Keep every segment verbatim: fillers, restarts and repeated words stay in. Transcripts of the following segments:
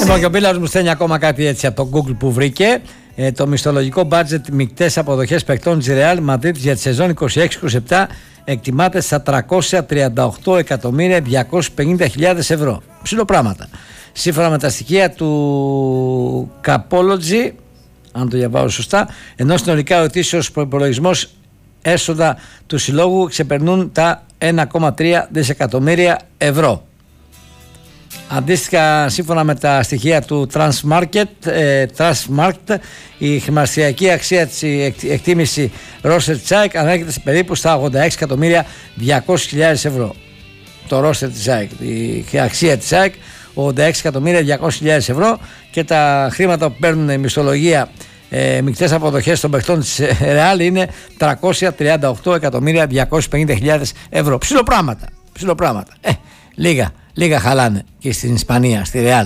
Λοιπόν, και ο Μπίλαρος μου στέλνει ακόμα κάτι έτσι από το Google που βρήκε. Ε, το μισθολογικό budget μικτές αποδοχές παικτών της Real Madrid για τη σεζόν είκοσι έξι είκοσι επτά εκτιμάται στα τριακόσια τριάντα οκτώ εκατομμύρια διακόσιες πενήντα χιλιάδες ευρώ. Ψιλοπράγματα. Σύμφωνα με τα στοιχεία του Capology, αν το διαβάζω σωστά, ενώ συνολικά ο ετήσιος προϋπολογισμός έσοδα του συλλόγου ξεπερνούν τα ένα κόμμα τρία δισεκατομμύρια ευρώ. Αντίστοιχα, σύμφωνα με τα στοιχεία του Transmarket, ε, Transmarkt, η χρηματιστηριακή αξία της εκτίμηση Roster Τσάικ ανέρχεται σε περίπου στα ογδόντα έξι εκατομμύρια διακόσιες χιλιάδες ευρώ. Το Roster της Τσάικ, η αξία της Τσάικ, ογδόντα έξι εκατομμύρια διακόσιες χιλιάδες ευρώ, και τα χρήματα που παίρνουν η μισθολογία ε, μικτές αποδοχές των παιχτών της Real είναι τριακόσια τριάντα οκτώ εκατομμύρια διακόσιες πενήντα χιλιάδες ευρώ. Ψιλοπράγματα, ψιλοπράγματα. Ε, λίγα. Λίγα χαλάνε και στην Ισπανία, στη Real.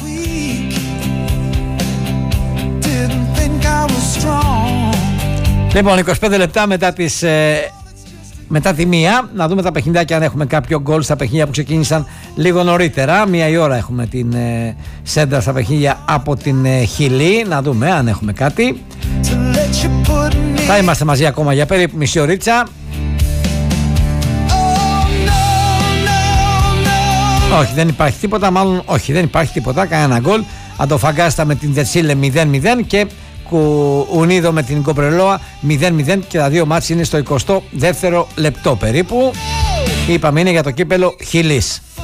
Λοιπόν, είκοσι πέντε λεπτά μετά, τις, ε, μετά τη μία, να δούμε τα παιχνιδάκια, αν έχουμε κάποιο γκολ στα παιχνίδια που ξεκίνησαν λίγο νωρίτερα. Μία η ώρα έχουμε την ε, σέντρα στα παιχνίδια από την ε, Χιλή. Να δούμε αν έχουμε κάτι. Θα είμαστε μαζί ακόμα για περίπου μισή ωρίτσα. Όχι, δεν υπάρχει τίποτα, μάλλον όχι, δεν υπάρχει τίποτα, κανένα γκολ. Αντοφαγκάστα με την Δετσίλε μηδέν μηδέν και Ουνίδο με την Κομπρελόα μηδέν μηδέν, και τα δύο μάτς είναι στο εικοστό δεύτερο λεπτό περίπου. Είπαμε είναι για το κύπελο Χιλής.